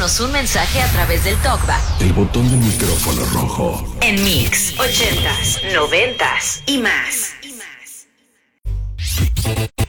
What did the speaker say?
Déjanos un mensaje a través del TalkBack. El botón del micrófono rojo. En Mix 80s, 90s y más.